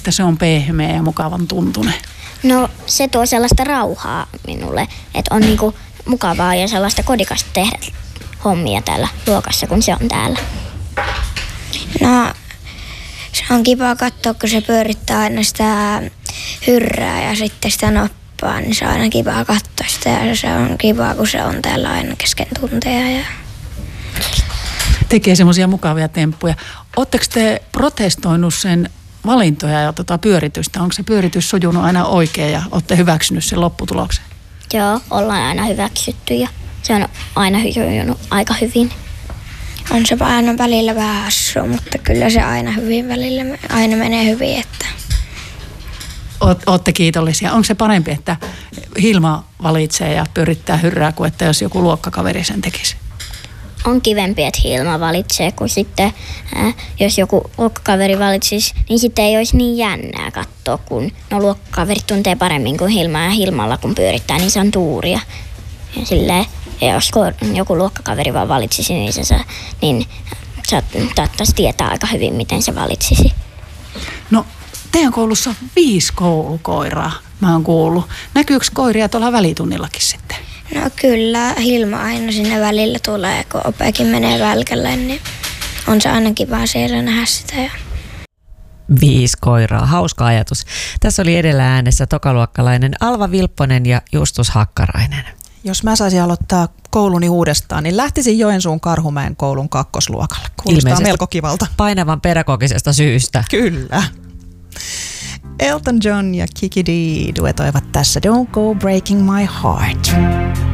että se on pehmeä ja mukavan tuntunen? No se tuo sellaista rauhaa minulle, että on niinku mukavaa ja sellaista kodikasta tehdä hommia täällä luokassa, kun se on täällä. No se on kiva katsoa, kun se pyörittää aina sitä hyrrää ja sitten sitä noppaa, niin se on aina kiva katsoa sitä ja se on kiva, kun se on täällä aina kesken tunteja. Ja tekee semmoisia mukavia temppuja. Oletteko te protestoinut sen valintoja ja pyöritystä? Onko se pyöritys sujunut aina oikein ja olette hyväksynyt sen lopputuloksen? Joo, ollaan aina hyväksytty ja se on aina sujunut aika hyvin. On se aina välillä vähän hassua, mutta kyllä se aina hyvin välillä aina menee hyvin. Että Olette kiitollisia. Onko se parempi, että Hilma valitsee ja pyörittää hyrrää kuin että jos joku luokkakaveri sen tekisi? On kivempi, että Hilma valitsee, kun sitten jos joku luokkakaveri valitsisi, niin sitten ei olisi niin jännää katsoa, kun luokkakaverit tuntee paremmin kuin Hilma ja Hilmalla kun pyörittää, niin se on tuuria. Ja silleen, ja jos joku luokkakaveri vaan valitsisi, niin saattaisi tietää aika hyvin, miten se valitsisi. No, teidän koulussa on 5 koulukoiraa, mä oon kuullut. Näkyykö koiria tuolla välitunnillakin sitten? no kyllä, Hilma aina sinne välillä tulee, kun opekin menee välkälle, niin on se aina kiva siellä nähdä sitä. 5 koiraa, hauska ajatus. Tässä oli edellä äänessä tokaluokkalainen Alva Vilpponen ja Justus Hakkarainen. Jos mä saisin aloittaa kouluni uudestaan, niin lähtisin Joensuun Karhumäen koulun 2. luokalle. Kuulostaa ilmeisesti melko kivalta. Painavan pedagogisesta syystä. Kyllä. Elton John ja Kiki Dee duetoivat tässä Don't Go Breaking My Heart.